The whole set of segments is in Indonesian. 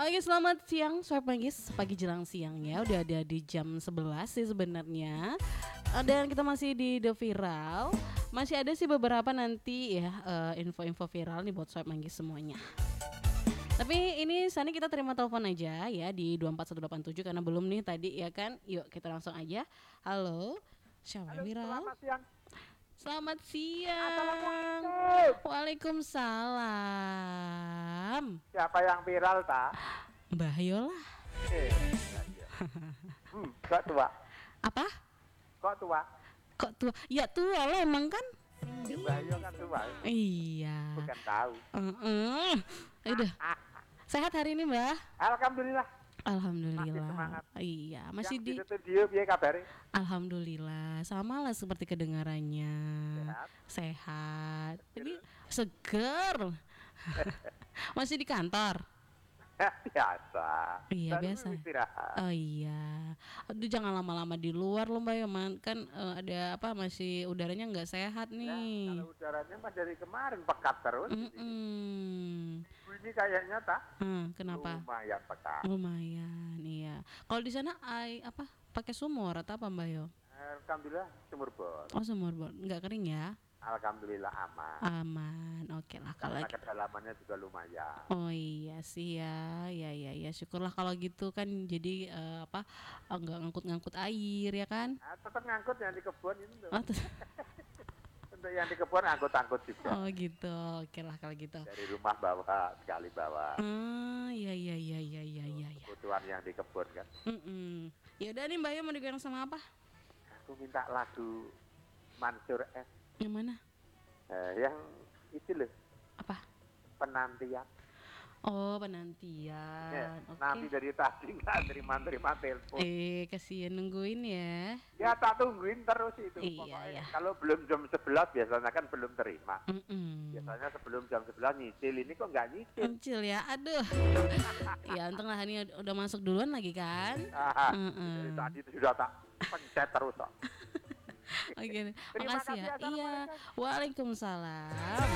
Oke, selamat siang, Sobat Manggis. Pagi jelang siang ya, udah ada di jam 11 sih sebenarnya. Dan kita masih di The Viral. Masih ada sih beberapa nanti ya info-info viral nih buat Sobat Manggis semuanya. Tapi ini Sani kita terima telepon aja ya di 24187 karena belum nih tadi ya kan. Yuk kita langsung aja. Halo, siapa yang Halo, viral? selamat siang. Selamat siang. Assalamualaikum. Waalaikumsalam. Siapa yang viral, tak? Mbah Yola. Ya, iya. Kok tua? Apa? Kok tua? Kok tua? Ya tua lah emang kan. Ya, Mbak Yo kan tua. Iya. Bukan tahu. Udah. Sehat hari ini, Mbah? Alhamdulillah. Alhamdulillah. Masih semangat. Iya, masih Yang di studio piye kabare? Alhamdulillah. Sama lah seperti kedengarannya. Sehat. Jadi seger. Masih di kantor? Biasa. Iya, Baru biasa. istirahat. Oh iya. Aduh jangan lama-lama di luar loh Mbak ya, kan ada apa masih udaranya nggak sehat Ya, nih. kalau udaranya mah dari kemarin pekat terus. Ini kayaknya tak? Kenapa? Lumayan pekat. Lumayan, iya. Kalau di sana apa pakai sumur atau apa Mbak Yo? Alhamdulillah sumur bor. Oh sumur nggak kering ya? Alhamdulillah aman. Aman, oke lah kalau. Karena kedalamannya juga lumayan. Oh iya sih ya, ya syukurlah kalau gitu kan jadi nggak ngangkut-ngangkut air ya kan? Tetap ngangkut yang di kebun itu. Oh, Untuk yang di kebun angkut-angkut juga. oh gitu, oke lah kalau gitu. Dari rumah bawa, sekali bawa. Iya. Kebutuhan yang di kebun kan. Ya udah nih Mbak Yo mau digoyang sama apa? Aku minta lagu Mansur S. Yang mana? Yang itu loh. Apa? Penantian. Oh penantian. Oke. Nanti dari tadi nggak terima telepon. Kasihan nungguin ya. Ya tak tungguin terus itu. Iya, Pokoknya iya. kalau belum jam 11 biasanya kan belum terima. Mm-mm. Biasanya sebelum jam 11 nyicil, ini kok nggak nyicil. Kecil ya, aduh. Ya untung lah ini udah masuk duluan lagi kan. Dari tadi itu sudah tak pencet terus kok. Oke, Terima makasih ya. kasih, Iya, waalaikumsalam.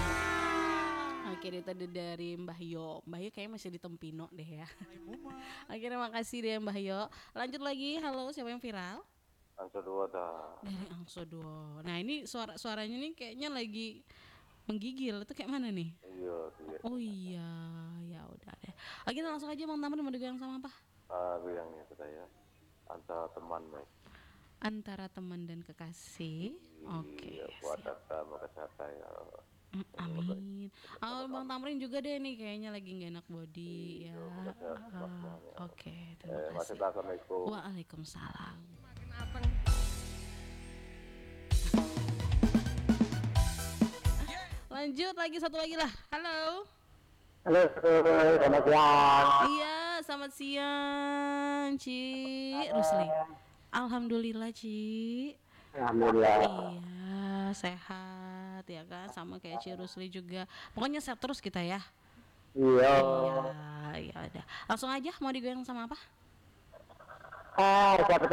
Oke, itu tadi dari Mbah Yo. Mbah Yo kayaknya masih di Tempino deh ya. Oke, terima kasih deh Mbah Yo. Lanjut lagi, halo siapa yang viral? Angsa dua dah. Dari Angso Duo. Nah ini suaranya nih kayaknya lagi menggigil. Itu kayak mana nih? Iya. Oh iya, ya udah deh. Oke, langsung aja Bang Tamrin mau digoyang sama apa? Aku yang itu saya antara teman baik. Antara teman dan kekasih. Oke. Iya, buat data mau kesehatan ya. Amin. Bang Tamrin juga deh nih kayaknya lagi nggak enak body ya. Oke, terima kasih. Assalamualaikum. Waalaikumsalam. Lanjut lagi satu lagi lah. Halo. Halo, selamat siang. Iya, selamat siang, Ci Rusli. Alhamdulillah, Ci. Alhamdulillah. Iya, sehat ya kan, sama kayak Ci Rusli juga. Pokoknya sehat terus kita ya. Iya. Iya, ya udah. Langsung aja mau digoyang sama apa? Siapa